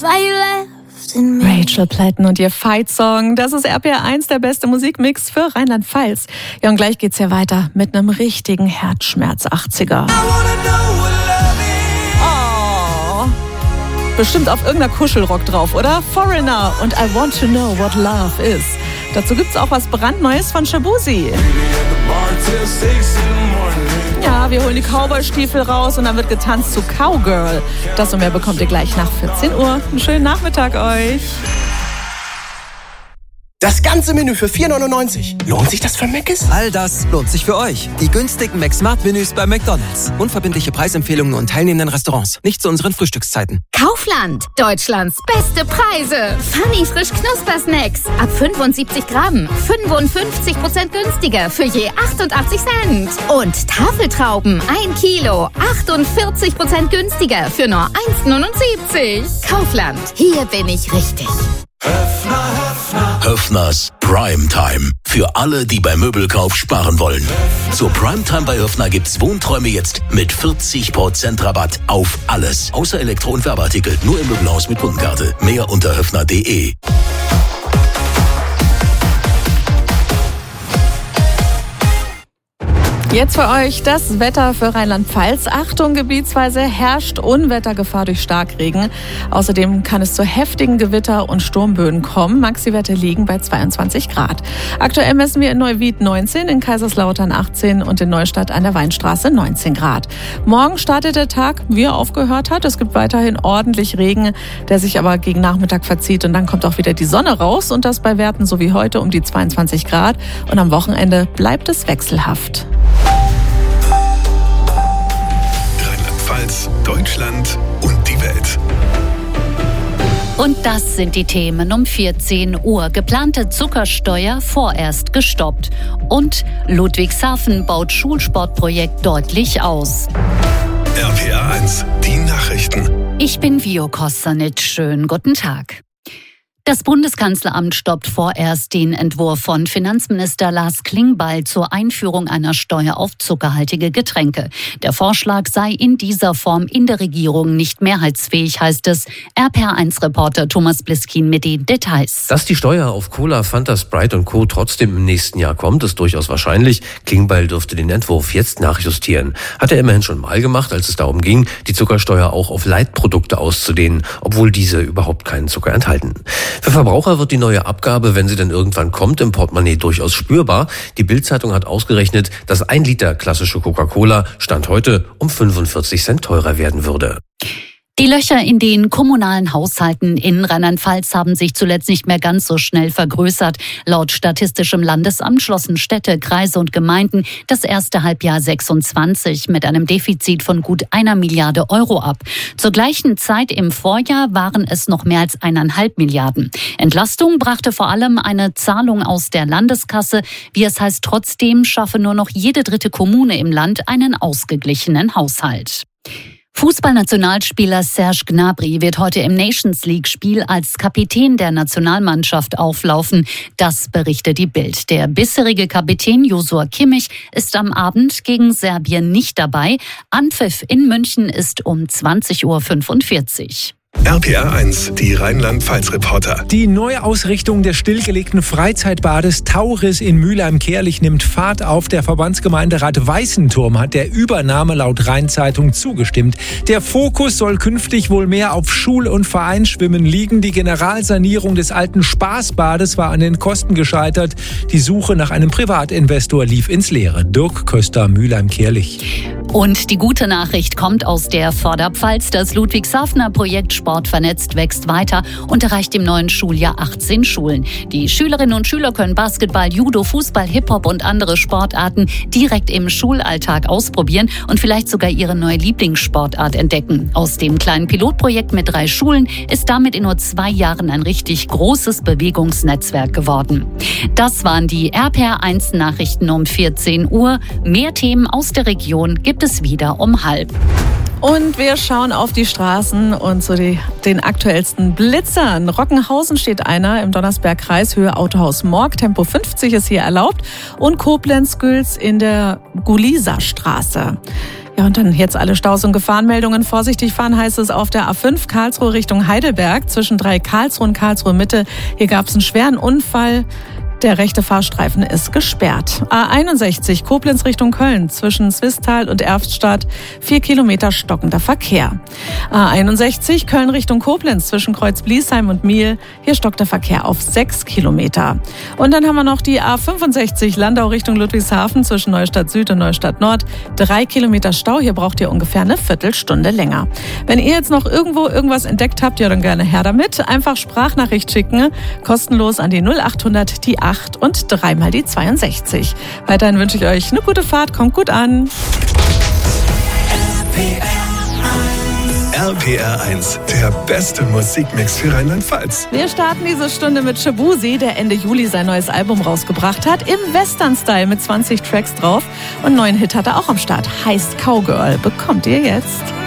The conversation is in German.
Rachel Platten und ihr Fight-Song. Das ist RPR1, der beste Musikmix für Rheinland-Pfalz. Ja, und gleich geht's ja weiter mit einem richtigen Herzschmerz 80er. Oh, bestimmt auf irgendeiner Kuschelrock drauf, oder? Foreigner und I Want to Know What Love Is. Dazu gibt's auch was brandneues von Shabuzi. Ja, wir holen die Cowboy-Stiefel raus und dann wird getanzt zu Cowgirl. Das und mehr bekommt ihr gleich nach 14 Uhr. Einen schönen Nachmittag euch. Das ganze Menü für 4,99. Lohnt sich das für Mc's? All das lohnt sich für euch. Die günstigen McSmart-Menüs bei McDonald's. Unverbindliche Preisempfehlungen und teilnehmenden Restaurants. Nicht zu unseren Frühstückszeiten. Kaufland. Deutschlands beste Preise. Funny frisch Knusper-Snacks. Ab 75 Gramm. 55% günstiger für je 88 Cent. Und Tafeltrauben. 1 Kilo. 48% günstiger für nur 1,79. Kaufland. Hier bin ich richtig. Höffners Primetime. Für alle, die beim Möbelkauf sparen wollen. Zur Primetime bei Höffner gibt's Wohnträume jetzt mit 40% Rabatt auf alles. Außer Elektro- und Werbeartikel. Nur im Möbelhaus mit Kundenkarte. Mehr unter höffner.de. Jetzt für euch das Wetter für Rheinland-Pfalz. Achtung, gebietsweise herrscht Unwettergefahr durch Starkregen. Außerdem kann es zu heftigen Gewitter- und Sturmböen kommen. Maxi-Werte liegen bei 22 Grad. Aktuell messen wir in Neuwied 19, in Kaiserslautern 18 und in Neustadt an der Weinstraße 19 Grad. Morgen startet der Tag, wie er aufgehört hat. Es gibt weiterhin ordentlich Regen, der sich aber gegen Nachmittag verzieht. Und dann kommt auch wieder die Sonne raus. Und das bei Werten so wie heute um die 22 Grad. Und am Wochenende bleibt es wechselhaft. Rheinland-Pfalz, Deutschland und die Welt. Und das sind die Themen um 14 Uhr. Geplante Zuckersteuer vorerst gestoppt. Und Ludwigshafen baut Schulsportprojekt deutlich aus. RPR1, die Nachrichten. Ich bin Vio Kostanic. Schönen guten Tag. Das Bundeskanzleramt stoppt vorerst den Entwurf von Finanzminister Lars Klingbeil zur Einführung einer Steuer auf zuckerhaltige Getränke. Der Vorschlag sei in dieser Form in der Regierung nicht mehrheitsfähig, heißt es. RPR1-Reporter Thomas Bliskin mit den Details. Dass die Steuer auf Cola, Fanta, Sprite und Co. trotzdem im nächsten Jahr kommt, ist durchaus wahrscheinlich. Klingbeil dürfte den Entwurf jetzt nachjustieren. Hat er immerhin schon mal gemacht, als es darum ging, die Zuckersteuer auch auf Leitprodukte auszudehnen, obwohl diese überhaupt keinen Zucker enthalten. Für Verbraucher wird die neue Abgabe, wenn sie denn irgendwann kommt, im Portemonnaie durchaus spürbar. Die Bild-Zeitung hat ausgerechnet, dass 1 Liter klassische Coca-Cola Stand heute um 45 Cent teurer werden würde. Die Löcher in den kommunalen Haushalten in Rheinland-Pfalz haben sich zuletzt nicht mehr ganz so schnell vergrößert. Laut Statistischem Landesamt schlossen Städte, Kreise und Gemeinden das erste Halbjahr 26 mit einem Defizit von gut 1 Milliarde Euro ab. Zur gleichen Zeit im Vorjahr waren es noch mehr als 1,5 Milliarden. Entlastung brachte vor allem eine Zahlung aus der Landeskasse. Wie es heißt, trotzdem schaffe nur noch jede 3. Kommune im Land einen ausgeglichenen Haushalt. Fußballnationalspieler Serge Gnabry wird heute im Nations-League-Spiel als Kapitän der Nationalmannschaft auflaufen. Das berichtet die Bild. Der bisherige Kapitän Joshua Kimmich ist am Abend gegen Serbien nicht dabei. Anpfiff in München ist um 20:45 Uhr. RPR1, die Rheinland-Pfalz-Reporter. Die Neuausrichtung des stillgelegten Freizeitbades Tauris in Mülheim-Kärlich nimmt Fahrt auf. Der Verbandsgemeinderat Weißenturm hat der Übernahme laut Rhein-Zeitung zugestimmt. Der Fokus soll künftig wohl mehr auf Schul- und Vereinsschwimmen liegen. Die Generalsanierung des alten Spaßbades war an den Kosten gescheitert. Die Suche nach einem Privatinvestor lief ins Leere. Dirk Köster, Mülheim-Kärlich. Und die gute Nachricht kommt aus der Vorderpfalz. Das Ludwigshafener Projekt Sport vernetzt wächst weiter und erreicht im neuen Schuljahr 18 Schulen. Die Schülerinnen und Schüler können Basketball, Judo, Fußball, Hip-Hop und andere Sportarten direkt im Schulalltag ausprobieren und vielleicht sogar ihre neue Lieblingssportart entdecken. Aus dem kleinen Pilotprojekt mit 3 Schulen ist damit in nur 2 Jahren ein richtig großes Bewegungsnetzwerk geworden. Das waren die RPR1 Nachrichten um 14 Uhr. Mehr Themen aus der Region gibt es wieder um 12:30. Und wir schauen auf die Straßen und zu den aktuellsten Blitzern. Rockenhausen steht einer im Donnersbergkreis, Höhe Autohaus Morg. Tempo 50 ist hier erlaubt. Und Koblenz-Gülz in der Gulisa-Straße. Ja, und dann jetzt alle Staus- und Gefahrenmeldungen. Vorsichtig fahren heißt es auf der A5 Karlsruhe Richtung Heidelberg zwischen 3 Karlsruhe und Karlsruhe Mitte. Hier gab es einen schweren Unfall. Der rechte Fahrstreifen ist gesperrt. A61 Koblenz Richtung Köln zwischen Swisttal und Erftstadt 4 Kilometer stockender Verkehr. A61 Köln Richtung Koblenz zwischen Kreuz-Bliesheim und Miel. Hier stockt der Verkehr auf 6 Kilometer. Und dann haben wir noch die A65 Landau Richtung Ludwigshafen zwischen Neustadt Süd und Neustadt Nord. 3 Kilometer Stau. Hier braucht ihr ungefähr eine Viertelstunde länger. Wenn ihr jetzt noch irgendwo irgendwas entdeckt habt, ja dann gerne her damit. Einfach Sprachnachricht schicken. Kostenlos an die 0800 die 8 und 3 mal die 62. Weiterhin wünsche ich euch eine gute Fahrt, kommt gut an. RPR 1, der beste Musikmix für Rheinland-Pfalz. Wir starten diese Stunde mit Shabuzi, der Ende Juli sein neues Album rausgebracht hat, im Western-Style mit 20 Tracks drauf. Und einen neuen Hit hat er auch am Start, heißt Cowgirl. Bekommt ihr jetzt.